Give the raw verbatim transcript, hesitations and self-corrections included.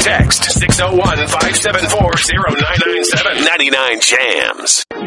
Text six oh one, five seven four, oh nine nine seven. ninety-nine Jams.